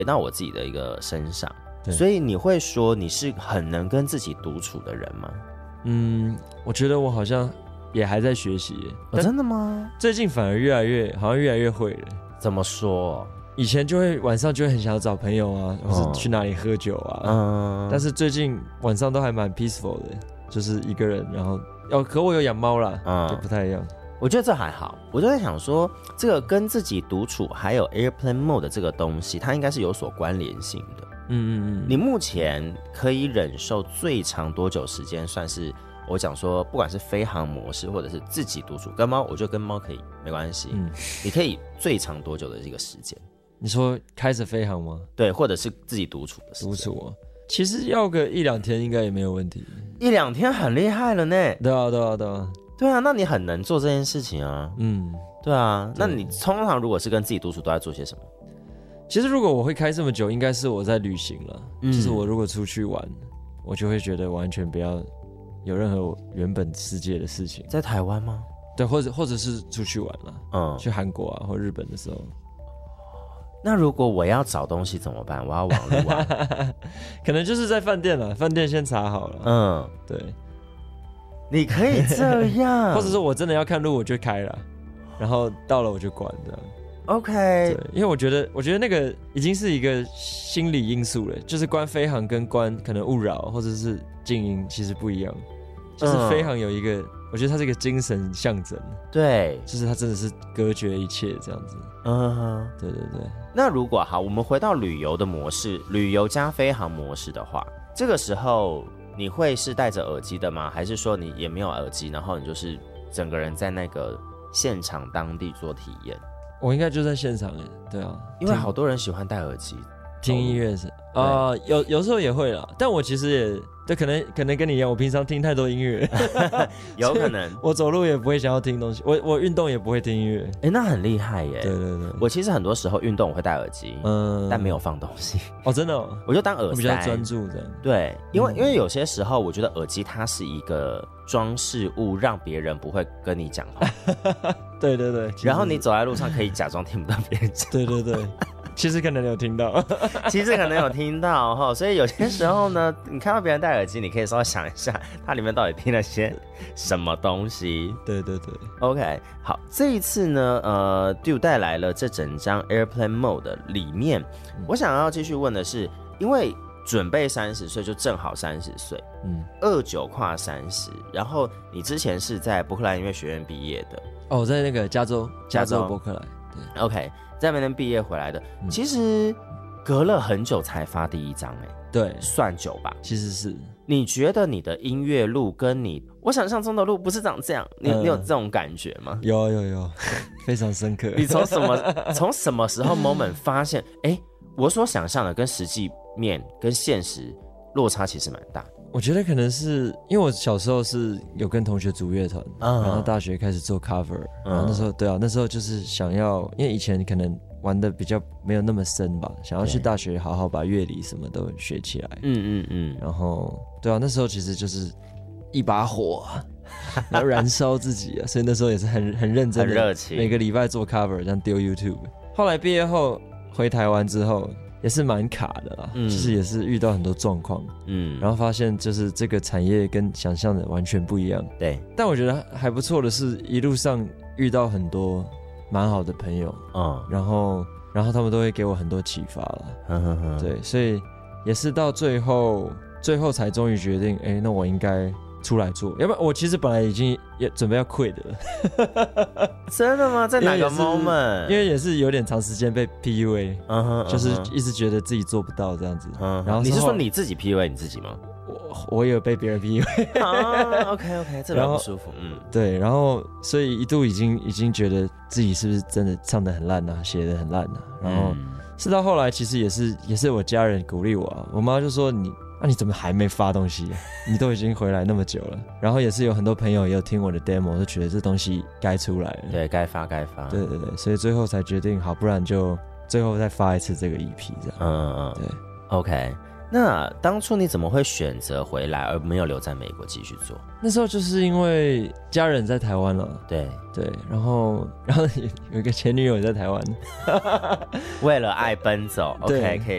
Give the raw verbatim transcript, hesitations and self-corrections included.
到我自己的一个身上，所以你会说你是很能跟自己独处的人吗？ 嗯，我觉得我好像也还在学习、 哦、真的吗？ 最近反而越来越好像越来越会了。 怎么说？ 以前就会晚上就会很想要找朋友啊，或是去哪里喝酒啊，嗯，但是最近晚上都还蛮 peaceful 的，就是一个人，然后哦，可我有养猫啦，嗯，就不太一样。 我觉得这还好，我就在想说，这个跟自己独处还有 airplane mode 这个东西，它应该是有所关联性的。嗯嗯嗯。你目前可以忍受最长多久时间？算是我讲说，不管是飞航模式或者是自己独处，跟猫，我觉得跟猫可以没关系。嗯，你可以最长多久的这个时间？ 你说开始飞航吗？ 对，或者是自己独处的时间。独处啊，其实要个一两天应该也没有问题。 一两天很厉害了呢。 对啊，对啊，对啊。 对啊，那你很能做这件事情啊。嗯，对啊。那你通常如果是跟自己独处，都在做些什么？ 其实如果我会开这么久，应该是我在旅行了。嗯，就是我如果出去玩，我就会觉得完全不要有任何原本世界的事情。 在台湾吗？ 对，或者或者是出去玩了。嗯，去韩国啊或日本的时候。 那如果我要找东西怎么办？我要网路啊。 可能就是在饭店了，饭店先查好了。嗯，对。 你可以这样， 或者说我真的要看路，我就开了，然后到了我就关这样。 OK， 对，因为我觉得，我觉得那个已经是一个心理因素了，就是关飞航跟关可能勿扰或者是静音其实不一样，就是飞航有一个，嗯、我觉得它是一个精神象征， 对， 就是它真的是隔绝一切这样子。嗯哼，对对对。 那如果好，我们回到旅游的模式，旅游加飞航模式的话，这个时候。你会是戴着耳机的吗？还是说你也没有耳机，然后你就是整个人在那个现场当地做体验？ 我应该就在现场耶，对啊， 因为好多人喜欢戴耳机听音乐是啊、呃，有有时候也会啦，但我其实也对，可能可能跟你一样，我平常听太多音乐， 有可能我走路也不会想要听东西，我我运动也不会听音乐， 哎、欸，那很厉害耶！ 对对对， 我其实很多时候运动我会戴耳机，嗯，但没有放东西。 哦，真的、哦， 我就当耳塞， 比较专注这样。 对，因为、嗯、因为有些时候我觉得耳机它是一个装饰物，让别人不会跟你讲话。 对对对， 然后你走在路上可以假装听不到别人讲。 对对对。其实可能有听到， 其实可能有听到哈，所以有些时候呢，你看到别人戴耳机，你可以稍微想一下，它里面到底听了些什么东西。 对对对 ，OK， 好，这一次呢，呃 ，Dude 带来了这整张 Airplane Mode 里面，嗯、我想要继续问的是，因为准备三十岁就正好三十岁，嗯，二九跨三十，然后你之前是在伯克莱音乐学院毕业的， 哦，我在那个加州，加州伯克莱， 对 ，OK。在那边毕业回来的，嗯、其实隔了很久才发第一张哎， 对， 算久吧。 其实是， 你觉得你的音乐路跟你我想象中的路不是长这样，你、嗯、你有这种感觉吗？ 有有有，非常深刻。 你从什么从什么时候 moment 发现，哎，我所想象的跟实际面跟现实落差其实蛮大的？ 我觉得可能是因为我小时候是有跟同学组乐团，嗯、然后大学开始做 cover，、嗯、然后那时候对啊，那时候就是想要，因为以前可能玩的比较没有那么深吧，想要去大学好好把乐理什么都学起来。嗯嗯嗯。然后对啊，那时候其实就是一把火，然后燃烧自己啊，所以那时候也是很很认真的， 很热情， 每个礼拜做 cover， 这样丢 YouTube。后来毕业后回台湾之后。也是蛮卡的啦，嗯，就是也是遇到很多状况，嗯，然后发现就是这个产业跟想象的完全不一样， 对。 但我觉得还不错的是，一路上遇到很多蛮好的朋友，嗯，然后然后他们都会给我很多启发啦，呵呵呵，对，所以也是到最后最后才终于决定，哎，那我应该出来做，要不然我其实本来已经也准备要 quit 了。 真的吗？在哪个 moment？ 因为也是有点长时间被 P U A， uh huh, 就是一直觉得自己做不到这样子。Uh huh. 然后你是说你自己 P U A 你自己吗？ 我我也有被别人 P U A。 啊 ，OK OK， 这个不舒服。嗯， 对，然后所以一度已经已经觉得自己是不是真的唱得很烂啊，写得很烂啊。然后、嗯、是到后来，其实也是也是我家人鼓励我啊，我妈就说你。那、啊、你怎么还没发东西、啊？你都已经回来那么久了，然后也是有很多朋友也有听我的 demo， 就觉得这东西该出来了， 对，该发该发， 对对对，所以最后才决定，好，不然就最后再发一次这个 E P 这样。嗯嗯，对 ，OK。那当初你怎么会选择回来，而没有留在美国继续做？ 那时候就是因为家人在台湾了， 对对，然后然后有一个前女友也在台湾， 为了爱奔走 ，OK， 可以